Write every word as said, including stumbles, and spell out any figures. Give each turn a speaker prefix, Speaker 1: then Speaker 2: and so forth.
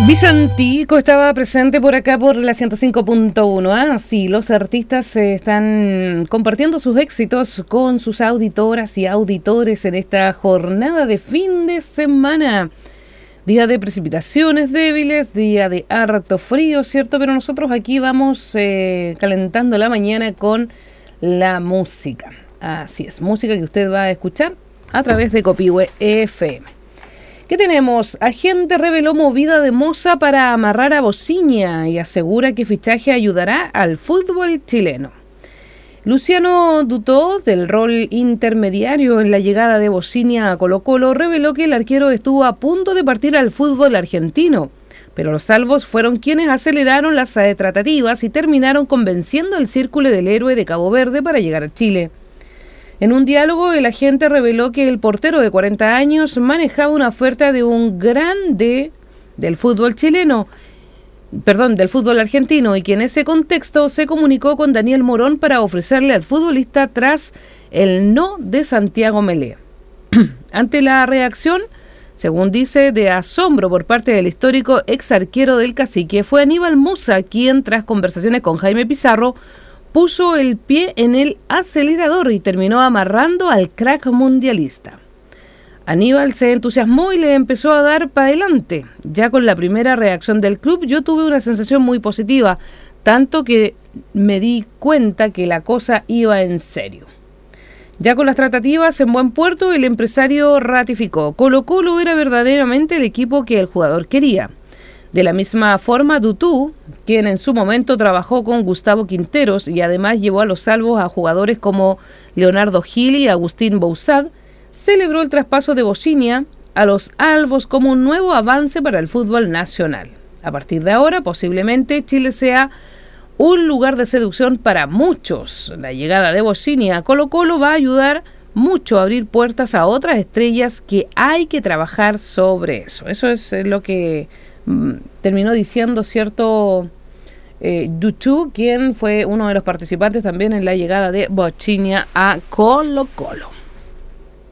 Speaker 1: Vicentico estaba presente por acá por la ciento cinco punto uno. Ah, sí, los artistas eh, están compartiendo sus éxitos con sus auditoras y auditores en esta jornada de fin de semana. Día de precipitaciones débiles, día de harto frío, ¿cierto? Pero nosotros aquí vamos eh, calentando la mañana con la música. Así es, música que usted va a escuchar a través de Copihue F M. ¿Qué tenemos? Agente reveló movida de Moza para amarrar a Bociña y asegura que fichaje ayudará al fútbol chileno. Luciano Dutó, del rol intermediario en la llegada de Bociña a Colo-Colo, reveló que el arquero estuvo a punto de partir al fútbol argentino, pero los salvos fueron quienes aceleraron las tratativas y terminaron convenciendo al Círculo del Héroe de Cabo Verde para llegar a Chile. En un diálogo, el agente reveló que el portero de cuarenta años manejaba una oferta de un grande del fútbol chileno, perdón, del fútbol argentino, y que en ese contexto se comunicó con Daniel Morón para ofrecerle al futbolista tras el no de Santiago Melé. Ante la reacción, según dice, de asombro por parte del histórico ex arquero del Cacique, fue Aníbal Moza quien, tras conversaciones con Jaime Pizarro, puso el pie en el acelerador y terminó amarrando al crack mundialista. Aníbal se entusiasmó y le empezó a dar para adelante. Ya con la primera reacción del club yo tuve una sensación muy positiva, tanto que me di cuenta que la cosa iba en serio. Ya con las tratativas en buen puerto, el empresario ratificó: Colo-Colo era verdaderamente el equipo que el jugador quería. De la misma forma, Dutú, quien en su momento trabajó con Gustavo Quinteros y además llevó a los salvos a jugadores como Leonardo Gil y Agustín Bouzad, celebró el traspaso de Bociña a los albos como un nuevo avance para el fútbol nacional. A partir de ahora, posiblemente Chile sea un lugar de seducción para muchos. La llegada de Bociña a Colo-Colo va a ayudar mucho a abrir puertas a otras estrellas, que hay que trabajar sobre eso. Eso es lo que terminó diciendo cierto eh, Dutú, quien fue uno de los participantes también en la llegada de Bociña a Colo-Colo.